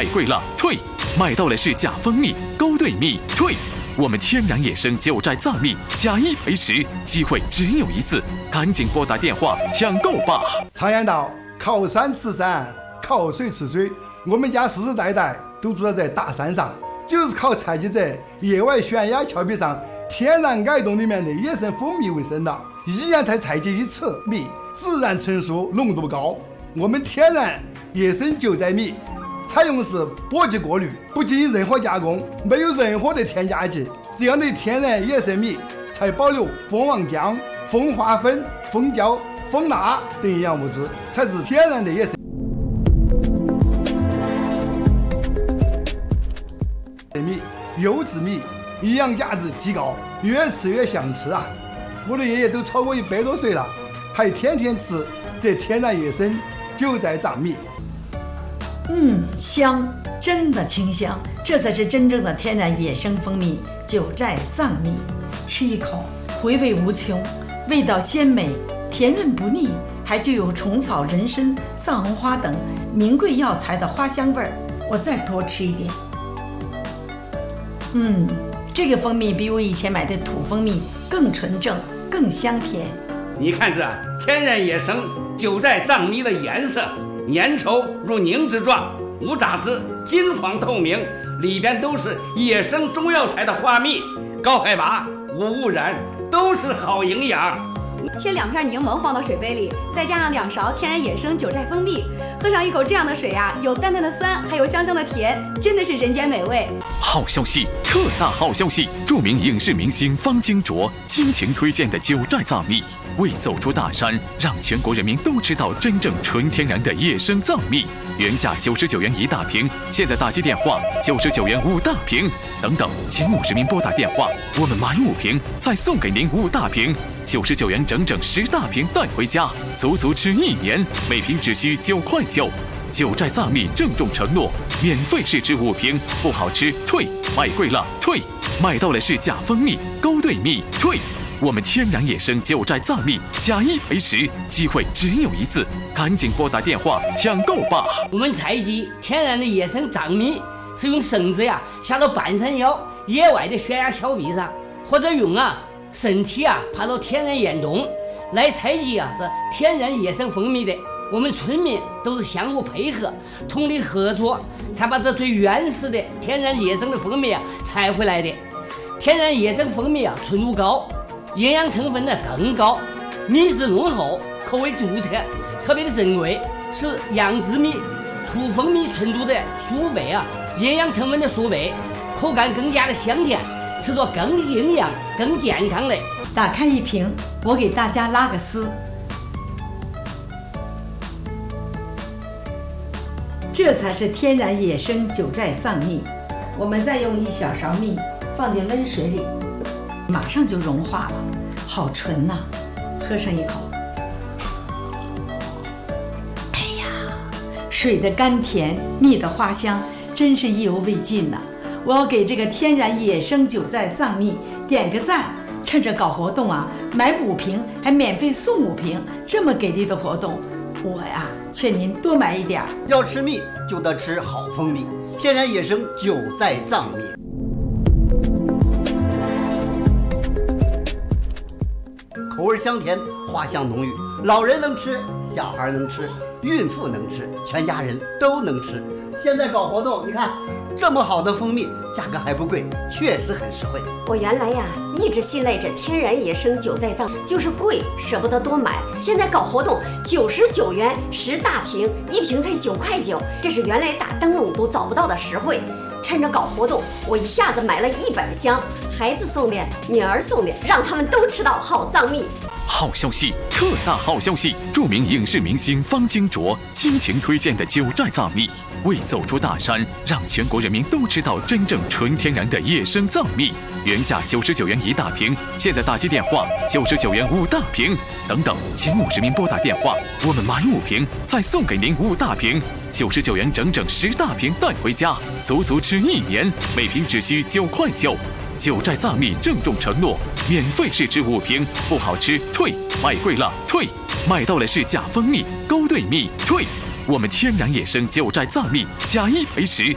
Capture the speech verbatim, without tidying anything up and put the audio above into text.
贵了退，买到的是假蜂蜜、勾兑蜜退。我们天然野生九寨藏蜜，假一赔十，机会只有一次，赶紧拨打电话抢购吧！ 常言道，靠山吃山，靠水吃水。我们家世世代代都住在大山上，就是靠采集在野外悬崖峭壁上天然矮洞里面的野生蜂蜜为生的，一年才采集一次蜜，自然成熟，浓度高。我们天然野生九寨蜜采用的是播级过滤，不经任何加工，没有任何的添加剂，这样的天然野生蜜才保留蜂王浆、蜂花酚、蜂胶、蜂蜡等营养物质，才是天然的野生蜜。优质蜜营养价值极高，越吃越想吃啊！我的爷爷都超过一百多岁了，还天天吃这天然野生九寨藏蜜。 嗯，香，真的清香，这才是真正的天然野生蜂蜜九寨藏蜜。吃一口，回味无穷，味道鲜美，甜润不腻，还具有虫草、人参、藏红花等名贵药材的花香味儿。我再多吃一点。嗯，这个蜂蜜比我以前买的土蜂蜜更纯正，更香甜。 你看这天然野生九寨藏蜜的颜色。粘稠如凝脂状，无杂质，金黄透明，里边都是野生中药材的花蜜，高海拔，无污染，都是好营养。 切两片柠檬放到水杯里，再加上两勺天然野生九寨蜂蜜，喝上一口这样的水啊，有淡淡的酸，还有香香的甜，真的是人间美味。 好消息，特大好消息！著名影视明星方金卓倾情推荐的九寨藏蜜，为走出大山，让全国人民都知道真正纯天然的野生藏蜜。原价九十九元一大瓶，现在打击电话九十九元五大瓶，等等，前五十名拨打电话，我们买五瓶再送给您五大瓶，九十九元整整十大瓶带回家，足足吃一年，每瓶只需九块九。九寨藏蜜郑重承诺，免费试吃五瓶，不好吃退，买贵了退，买到的是假蜂蜜、勾兑蜜退。我们天然野生九寨藏蜜，假一赔十，机会只有一次，赶紧拨打电话抢购吧！ 我们采集天然的野生藏蜜，是用绳子呀下到半山腰野外的悬崖峭壁上，或者用啊身体啊爬到天然岩洞来采集啊这天然野生蜂蜜的。我们村民都是相互配合，通力合作，才把这最原始的天然野生的蜂蜜啊采回来的。天然野生蜂蜜啊纯度高，营养成分呢更高，蜜质浓厚，口味独特，特别的珍贵，是养殖蜜、土蜂蜜纯度的数倍啊，营养成分的数倍，口感更加的香甜，吃着更营养、更健康嘞。 打开一瓶，我给大家拉个丝。这才是天然野生九寨藏蜜。我们再用一小勺蜜放进温水里，马上就融化了，好纯呐、啊！喝上一口，哎呀，水的甘甜，蜜的花香，真是意犹未尽呐、啊！我要给这个天然野生九寨藏蜜点个赞。趁着搞活动啊，买五瓶还免费送五瓶，这么给力的活动，我呀劝您多买一点。 要吃蜜就得吃好蜂蜜，天然野生九寨藏蜜。口味香甜，花香浓郁，老人能吃，小孩能吃，孕妇能吃，全家人都能吃。现在搞活动，你看这么好的蜂蜜，价格还不贵，确实很实惠。 我原来呀一直信赖着天然野生九寨藏，就是贵舍不得多买。现在搞活动，九十九元十大瓶，一瓶才九块九，这是原来打灯笼都找不到的实惠。趁着搞活动，我一下子买了一百箱，孩子送的，女儿送的，让他们都吃到好藏蜜。 好消息，特大好消息！著名影视明星方金卓倾情推荐的九寨藏蜜，为走出大山，让全国人民都知道真正纯天然的野生藏蜜。原价九十九元一大瓶，现在打击电话九十九元五大瓶，等等，前五十名拨打电话，我们买五瓶再送给您五大瓶，九十九元整整十大瓶带回家，足足吃一年，每瓶只需九块九。九寨藏蜜郑重承诺，免费试吃五瓶，不好吃退，买贵了退，买到的是假蜂蜜、勾兑蜜退。我们天然野生九寨藏蜜，假一赔十，